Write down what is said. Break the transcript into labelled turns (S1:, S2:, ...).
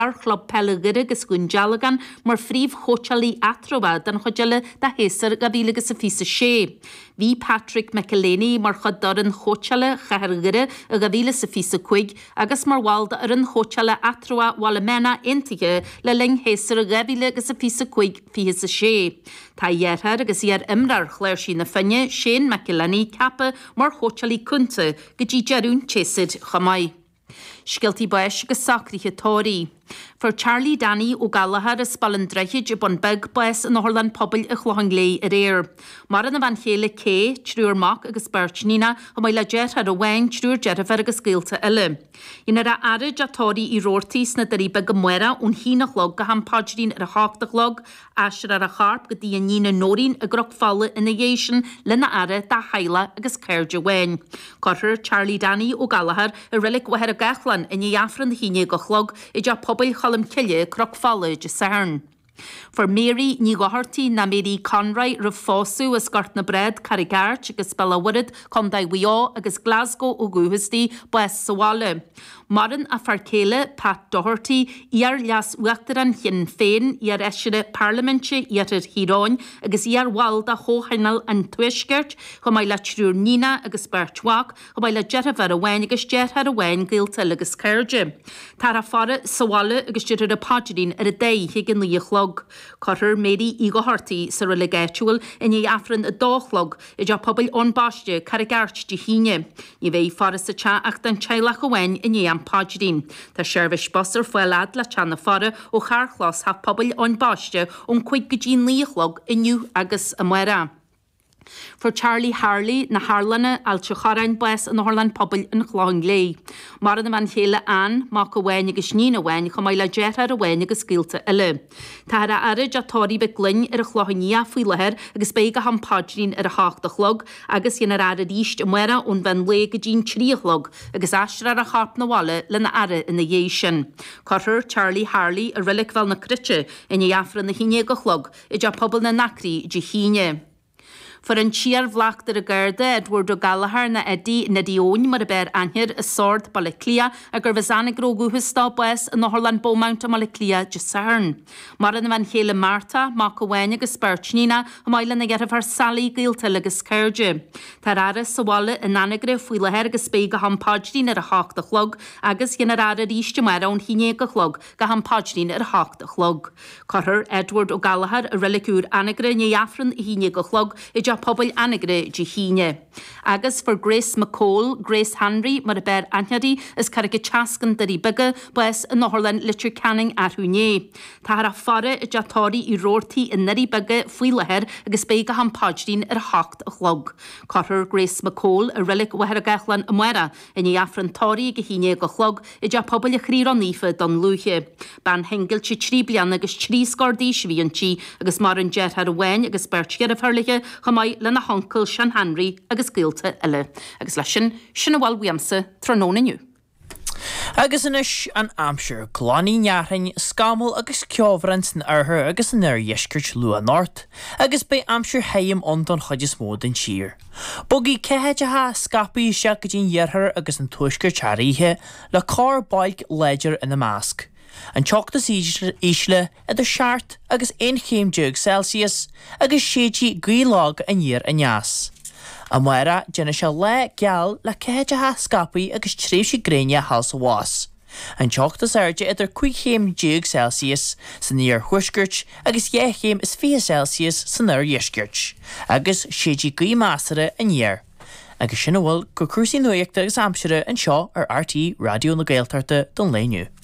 S1: Chlub Pelagir agus Gunjalagan mar fríomh chótealaí atrofa dan chodile da hésar a bhílagus a físa sé. Bhí Patrick McElhaney mar chudar an chóteala chahargire a bhíla sa físa chuig agus mar bháilda ar an chóteala atrofa wala mena intige le ling hésar a bhíla agus a físa chuig físa sé. Tá dhearthar agus iar imrar chléir sin na finne Shane McElhaney cappa mar chótealaí cunta go dtí dearún tésid chamai. Sgiltí buis agus sacrithe tóirí. For Charlie Danny ó Gallagher is spallan dreichid bon big buis an Horland pobl a chlochang lé ar éir. Mar an van chéle cé, trúr mac agus birchnina a mai le jet ar a wein trúr jetafar agus gilta ile. Inar a arid a tóirí I rórtís na darí big muera ún hínach log go ham padrín ar a háchtach log, asir ar a charp go dí a nína nórín a groch falle in a dhéisian lena ara da haila agus cairde wein. Corthir Charlie Danny ó Gallagher a rilik wahar a gachlan in i afran híine go chlog I ja pobl chalam cille croc falle de cern. For Mary ní gohartí na Mary Conroy ra fósú a scart na bred Carrigart agus Bellawood condai Wiá agus Glasgow ó Guhastí bues Sawale. Marin a farcéile Pat Doherty iar leas uachtaran hin féin iar eisiire parlamentse iar hiráin agus iar walda hóhainal an tuisgert go mai le trúr nína agus bertwag go mai le jetafar a wein agus jetar a wein gilta agus cairde. Tar a fara Sawale agus jetar a padrín ar a day higin líochlog. Corthir Mary Igoharty sa relegatual in I afran a dóchlog I ja pobl onbaste Carrigart de híine. I bheith faras a cha ach dan chailach a wein in I am padrín. Tá seirbhis bosar fuilad le chana fara ó charchlas ha pobl onbaste chuig go dín líochlog inniu agus a muera. For Charlie Harley na Harlanna alse charain bues an Horland pobl in chláin lé. Mar an man chéile an má go bhain agus nína bhain go mai le jetar a bhain agus gilta ile. Tá a arid a tóirí be glyn ar a chláhaní faoi lethir agus bé go ham padrín ar a háchtachlog agus inar ara ríist muera ón bhain lé go dín tríochlog agus asra a charp na wale lena ara in na dhéisian. Corthir Charlie Harley a rilik fel na critche in I afran na híine go chlog I ja pobl na nacrí de híine. For an tíar vlaachtar a gerde Edward ó Gallagher na Eddie na Dion mar a ber anhir a sword Balliclia a gur bheitsannig rógúhus bues in Horland Beaumont a Balliclia de Cern. Mar an van chéile Marta, Mac Owen agus Birchnina a maile na gerh ar Sally gilta agus cairde. Tar ara Sawale in anagre fuile her agus spé go ham padrín ar a hácht chlog agus gynnar ara ríiste mar ón híine go chlog go ham padrín ar a hácht chlog. Corthir Edward ó Gallagher a relicúr anagre ní afran híine go chlog I pobl anagre de híine. Agus for Grace McCall, Grace Henry mar a ber anhadi is carige chascan darí bige bues in Horland Literature Canning at Húné. Tá a fara I jatóri I rórtí in nari bige fuileher agus béga ham padrín ar hácht a chlog. Corthir Grace McCall a rilik wahar a gachlan a muera in I afran tóri go híine go chlog I ja pobl a chrír an nífa don lúche. Ban hengil si trí blian agus trí scordí svíantí agus mar an jet har a wein agus bertger a farlige mai lena honkel Sean Henry agus gilta ile. Agus lei sin bhil wiamsa tróna nniu.
S2: Agus inis an amsir gláí nearthain scamol agus ceobrant na arthir agus an dheiscirt lua North, agus be amsir haim an don chodis mód an tír. Bogí cehéidethe scapaí se go dín dhearthir agus an tuisgur tearíthe le cá baig ledger in na másc. An teachtas ísle idir seart agus 1°C agus sétí grílág an dhear a neas. A muera déine se le geall le cehéidethe scapaí agus tréimhsí gréine hals was. An teachtas airde idir 5°C san níor thuisgirt agus 10°C san níor dheiscirt, agus sétí grí másara an dhear. Agus sin bhfuil go crusaí nuachta agus amsire an seo ar RT Radio na Gaeltarta don léniu.